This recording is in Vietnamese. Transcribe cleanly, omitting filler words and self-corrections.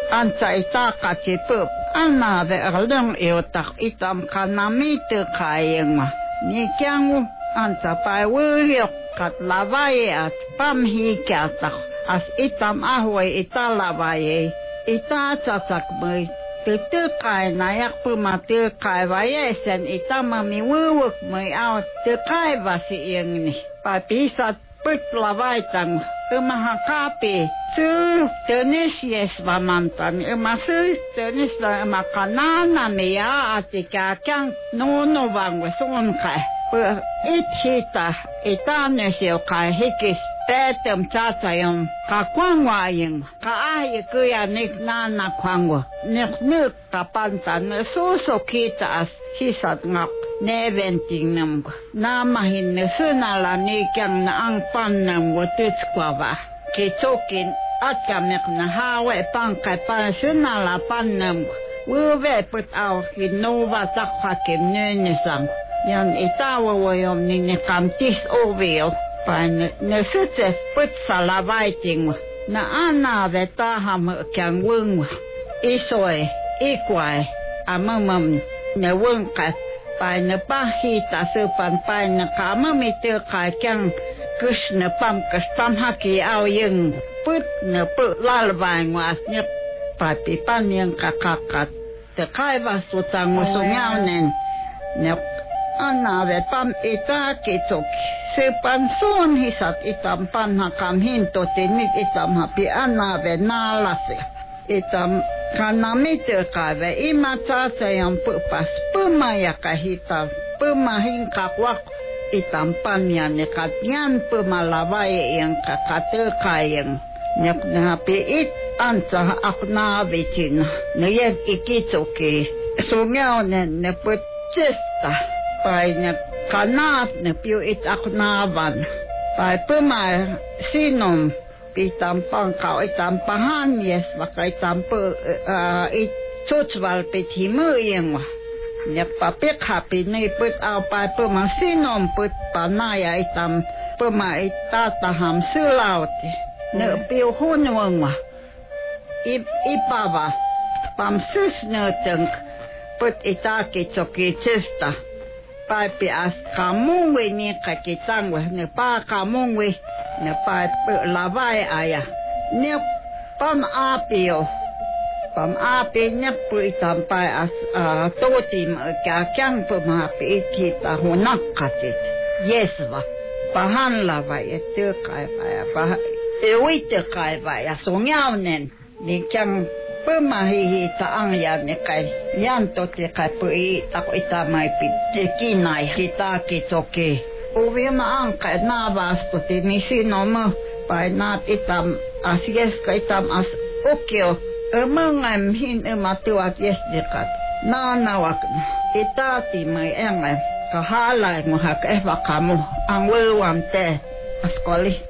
ansa itakati pup anna ve erlung iutak itam kanamitu kayengma ni kyangu ansa pai wuyok kat lavaye at pamhikiatak as itam ahway italavaye itatsatak mui tukai nayak pumatukai vayesen itamami wuyok mui out tukai vasi yengni papisat put lavaitang mahakapi su tenis yes vamantan masu tenis la makanana meya atikakyang nono vangwe sonkai ithita itanesio kai hikis petem tatayom kakwangwayeng kaaye kuya niknana kwangwa niknuk kapantan suso kita as hisat ngak neventing nam namahin sunala nikyang na ang pannam watutskwava kitokin atyamek na hawe pangkay pa sunala pannam wuve put aw kinova takhakim nunisang yan itawa wayom ninikamtis oveo pa nesutse put salavaiting na anave taham kyang wungwa isoy ikway amamam na wungkat pa na pahita supan pa na kama mitir kakyang kusna pam haki aw yung put na put lalabay was niya patipan yung kakakat te kay vasutang musungaw nen na anave pam itaki toki supan son hisat itam panhakam hinto tinit itam hapi anave nalase itam kanamitu kave imatasa yang pupas pemaya kahita pemahin kakwak itam panyan nekatyan pemalawai yang kakate kayeng nyak napi it ansa akna vicin nayag ikitoke sungyaw ne put cesta pai ne kanat ne piu it aknavan pai pemay sinom itam pangkau itam pahan yes maka itam it tutswal petimu yang wah nyak papik hapi ni put au pai pemasinom put panaya itam pemai tataham sulaut ne piu hunwang wah ipava pamsus ne teng put itaki coki cesta pai pias kamungwe ni kakitang wah ne pa kamungwe ne pa lavai aya ne pam api ne pu itampai as totim kakyang pemapi kita honak katit yeswa pahan lavai etu kai pa ewite kai ba ya songyanen ni kyang pemahi taang ya ne kai yan to te kai pu ta ko itamai pi kinai kita kitoke uvi maangka navas puti misi nomo pai nat itam asies ka itam as okyo emangam hin ematuak yes dekat nanawak itati mai engam kahala mohak evakamu ang wewam te askoli